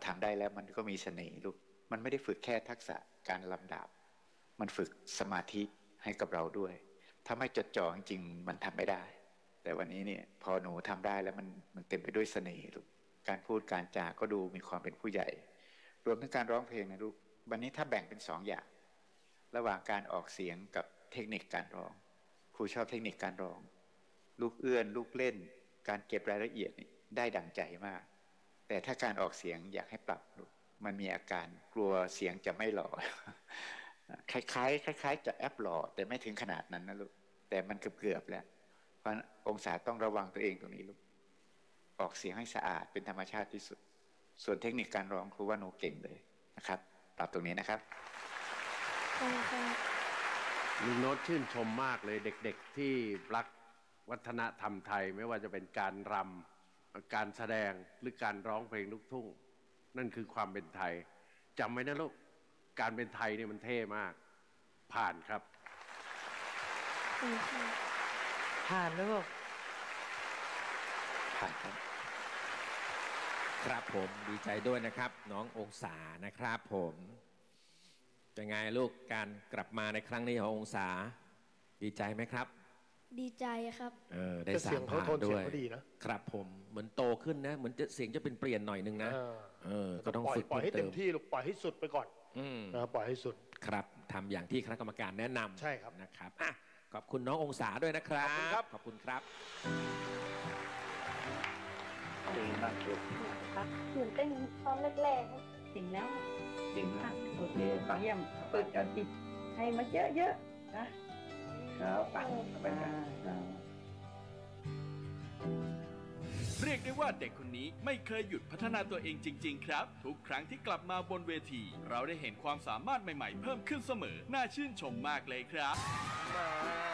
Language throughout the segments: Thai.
ำได้แล้วมันก็มีเสน่ห์ลูกมันไม่ได้ฝึกแค่ทักษะการลำดับมันฝึกสมาธิให้กับเราด้วยถ้าไม่จดจ่อจริงๆมันทำไม่ได้แต่วันนี้เนี่ยพอหนูทำได้แล้วมันเต็มไปด้วยเสน่ห์ลูกการพูดการจาก็ดูมีความเป็นผู้ใหญ่รวมทั้งการร้องเพลงนะลูกวันนี้ถ้าแบ่งเป็น2 อย่างระหว่างการออกเสียงกับเทคนิคการร้องครูชอบเทคนิคการร้องลูกเอื้อนลูกเล่นการเก็บรายละเอียดได้ดั่งใจมากแต่ถ้าการออกเสียงอยากให้ปรับลูกมันมีอาการกลัวเสียงจะไม่หล่อ คล้ายๆจะแอปหล่อแต่ไม่ถึงขนาดนั้นนะลูกแต่มันเกือบแล้วเพราะองศาต้องระวังตัวเองตรงนี้ลูกออกเสียงให้สะอาดเป็นธรรมชาติที่สุดส่วนเทคนิคการร้องครูว่าหนูเก่งเลยนะครับปรับตรงนี้นะครับลุงโน้ตชื่นชมมากเลยเด็กๆที่รักวัฒนธรรมไทยไม่ว่าจะเป็นการรำการแสดงหรือการร้องเพลงลูกทุ่งนั่นคือความเป็นไทยจำไว้นะลูกการเป็นไทยเนี่ยมันเท่มากผ่านครับผ่านลูกผ่านครับครับผมดีใจด้วยนะครับน้ององศานะครับผมเป็นไงลูกการกลับมาในครั้งนี้ขององศาดีใจไหมครับดีใจครับได้สามผ่านด้วยครับผมเหมือนโตขึ้นนะเหมือนเสียงจะเป็นเปลี่ยนหน่อยนึงนะก็ต้องฝึกปล่อยให้เต็มที่ลูกปล่อยให้สุดไปก่อนปล่อยให้สุดครับทำอย่างที่คณะกรรมการแนะนำใช่ครับนะครับขอบคุณน้ององศาด้วยนะครับขอบคุณครับดีมากลูกตื่นเต้นตอนแรกๆจริงแล้วจริงนะโอเคเยี่ยมฝึกจิตให้มาเยอะๆนะครับไปกันเรียกได้ว่าเด็กคนนี้ไม่เคยหยุดพัฒนาตัวเองจริงๆครับทุกครั้งที่กลับมาบนเวทีเราได้เห็นความสามารถใหม่ๆเพิ่มขึ้นเสมอน่าชื่นชมมากเลยครับมา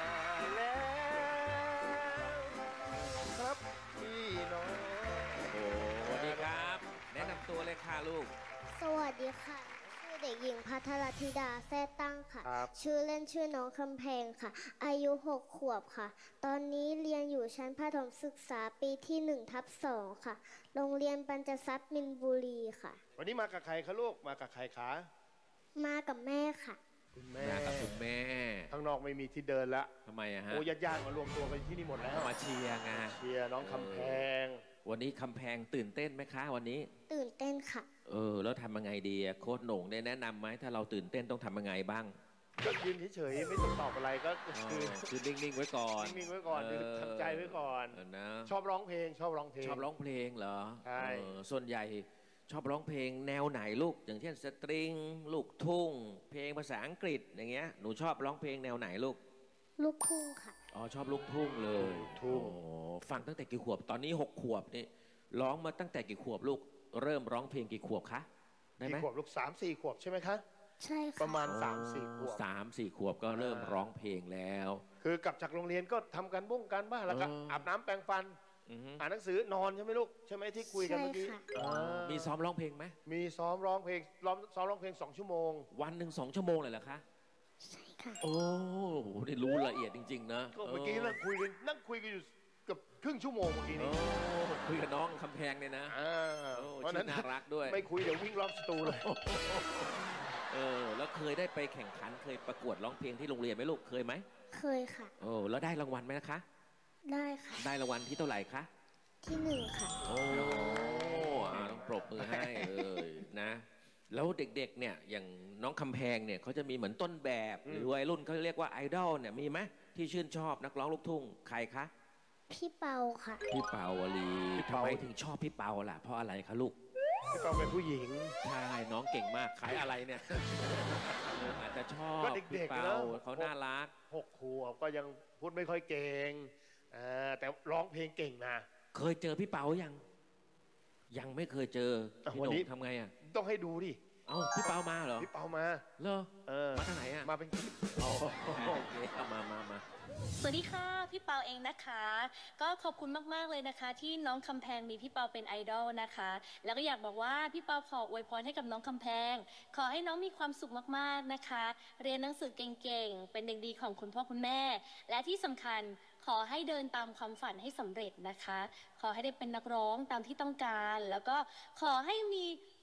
แล้วครับพี่น้องสวัสดีครับแนะนำตัวเลยค่ะลูกสวัสดีค่ะชื่อเด็กหญิงภัทรธิดาแท้ตั้งค่ะชื่อเล่นชื่อน้องคำแพงค่ะอายุ6 ขวบค่ะตอนนี้เรียนอยู่ชั้นประถมศึกษาปีที่1/2ค่ะโรงเรียนปัญจทรัพย์มินบุรีค่ะวันนี้มากับใครคะลูกมากับใครคะมากับแม่ค่ะคุณแม่กับคุณแม่ข้างนอกไม่มีที่เดินแล้วทำไมฮะโอ้ญาติๆมารวมตัวกันที่นี่หมดแล้วมาเชียร์ไงเชียร์น้องคำแพงวันนี้คำแพงตื่นเต้นไหมคะวันนี้ตื่นเต้นค่ะแล้วทำยังไงดีโค้ชโหน่งได้แนะนำไหมถ้าเราตื่นเต้นต้องทำยังไงบ้างก็ยืนเฉยๆไม่ต้องตอบอะไรก็คือนิ่งๆไว้ก่อนนิ่งๆไว้ก่อนทำใจไว้ก่อนนะชอบร้องเพลงชอบร้องเพลงเหรอใช่ส่วนใหญ่ชอบร้องเพลงแนวไหนลูกอย่างเช่นสตริงลูกทุ่งเพลงภาษาอังกฤษอย่างเงี้ยหนูชอบร้องเพลงแนวไหนลูกลูกทุ่งค่ะชอบลูกทุ่งเลยทุ่งฟังตั้งแต่กี่ขวบตอนนี้6 ขวบนี่ร้องมาตั้งแต่กี่ขวบลูกเริ่มร้องเพลงกี่ขวบคะได้ไหมกี่ขวบลูก3-4 ขวบใช่ไหมคะใช่ค่ะประมาณ3-4 ขวบ 3-4 ขวบก็เริ่มร้องเพลงแล้วคือกลับจากโรงเรียนก็ทำกันบ้านแล้วก็อาบน้ำแปรงฟันอ่านหนังสือนอนใช่ไหมลูกใช่ไหมที่คุยกันเมื่อกี้มีซ้อมร้องเพลงไหมมีซ้อมร้องเพลง2 ชั่วโมงวันหนึ่ง2 ชั่วโมงเลยเหรอคะใช่ค่ะโอ้โหได้รู้ละเอียดจริงๆนะก็เมื่อกี้นั่งคุยกันอยู่กับครึ่งชั่วโมงเมื่อกี้นี้คุยกับน้องคำแพงเนี่ยนะเพราะนั้นน่ารักด้วยไม่คุยเดี๋ยววิ่งรอบสตูเลยแล้วเคยได้ไปแข่งขันเคยประกวดร้องเพลงที่โรงเรียนไหมลูกเคยไหมเคยค่ะแล้วได้รางวัลไหมนะคะได้ค่ะได้รางวัลที่เท่าไหร่คะที่1ค่ะต้องปรบมือให้เลยนะแล้วเด็กๆเนี่ยอย่างน้องคำแพงเนี่ยเขาจะมีเหมือนต้นแบบหรือวัยรุ่นเขาเรียกว่าไอดอลเนี่ยมีไหมที่ชื่นชอบนักร้องลูกทุ่งใครคะพี่เปาค่ะพี่เปาวลีทำไมถึงชอบพี่เปาล่ะเพราะอะไรคะลูกพี่เปาเป็นผู้หญิงใช่น้องเก่งมากขายอะไรเนี่ยอาจจะชอบพี่เปาเขาน่ารัก 6 ขวบก็ยังพูดไม่ค่อยเก่งแต่ร้องเพลงเก่งนะเคยเจอพี่เปายังไม่เคยเจอพี่โหน่งทำไงต้องให้ดูดิพี่เปามาเหรอพี่เปามาเหรอมาทางไหนมาเป็นโอเคมาสวัสดีค่ะพี่เปาเองนะคะก็ขอบคุณมากๆเลยนะคะที่น้องคำแพงมีพี่เปาเป็นไอดอลนะคะแล้วก็อยากบอกว่าพี่เปาขออวยพรให้กับน้องคำแพงขอให้น้องมีความสุขมากๆนะคะเรียนหนังสือเก่งๆเป็นเด็กดีของคุณพ่อคุณแม่และที่สำคัญขอให้เดินตามความฝันให้สำเร็จนะคะขอให้ได้เป็นนักร้องตามที่ต้องการแล้วก็ขอให้มี